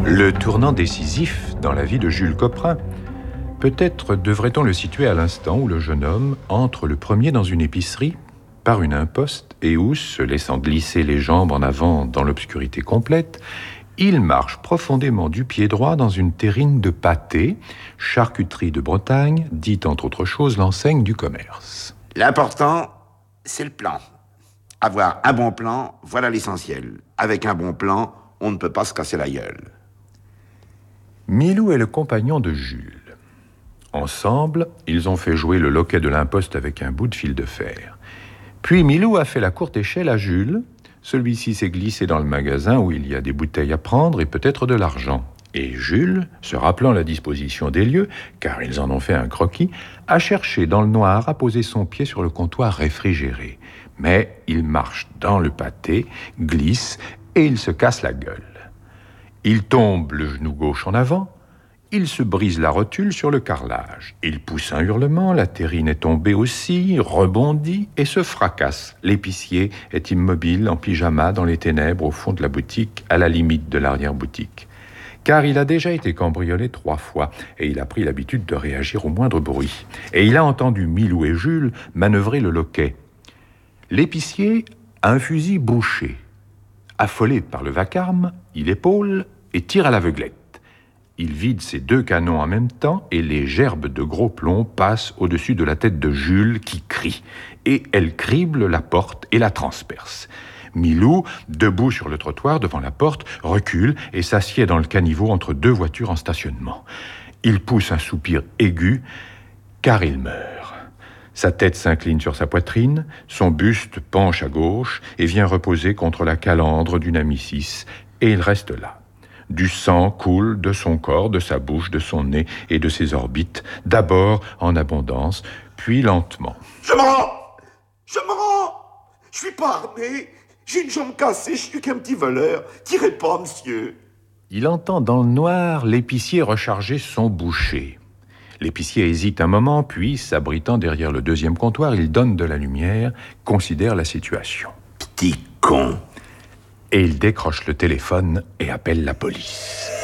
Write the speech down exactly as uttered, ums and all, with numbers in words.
Le tournant décisif dans la vie de Jules Coprin. Peut-être devrait-on le situer à l'instant où le jeune homme entre le premier dans une épicerie, par une imposte, et où, se laissant glisser les jambes en avant dans l'obscurité complète, il marche profondément du pied droit dans une terrine de pâté, charcuterie de Bretagne, dit entre autres choses l'enseigne du commerce. L'important, c'est le plan. Avoir un bon plan, voilà l'essentiel. Avec un bon plan, on ne peut pas se casser la gueule. Milou est le compagnon de Jules. Ensemble, ils ont fait jouer le loquet de l'imposte avec un bout de fil de fer. Puis Milou a fait la courte échelle à Jules. Celui-ci s'est glissé dans le magasin où il y a des bouteilles à prendre et peut-être de l'argent. Et Jules, se rappelant la disposition des lieux, car ils en ont fait un croquis, a cherché dans le noir à poser son pied sur le comptoir réfrigéré. Mais il marche dans le pâté, glisse et il se casse la gueule. Il tombe le genou gauche en avant, il se brise la rotule sur le carrelage. Il pousse un hurlement, la terrine est tombée aussi, rebondit et se fracasse. L'épicier est immobile, en pyjama, dans les ténèbres, au fond de la boutique, à la limite de l'arrière-boutique. Car il a déjà été cambriolé trois fois, et il a pris l'habitude de réagir au moindre bruit. Et il a entendu Milou et Jules manœuvrer le loquet. L'épicier a un fusil bouché. Affolé par le vacarme, il épaule et tire à l'aveuglette. Il vide ses deux canons en même temps et les gerbes de gros plomb passent au-dessus de la tête de Jules qui crie. Et elle crible la porte et la transperce. Milou, debout sur le trottoir devant la porte, recule et s'assied dans le caniveau entre deux voitures en stationnement. Il pousse un soupir aigu car il meurt. Sa tête s'incline sur sa poitrine, son buste penche à gauche et vient reposer contre la calandre d'une Amicis, et il reste là. Du sang coule de son corps, de sa bouche, de son nez et de ses orbites, d'abord en abondance, puis lentement. Je me rends! Je me rends! Je suis pas armé! J'ai une jambe cassée, je suis qu'un petit voleur. Tirez pas, monsieur! Il entend dans le noir l'épicier recharger son boucher. L'épicier hésite un moment, puis, s'abritant derrière le deuxième comptoir, il donne de la lumière, considère la situation. Petit con! Et il décroche le téléphone et appelle la police.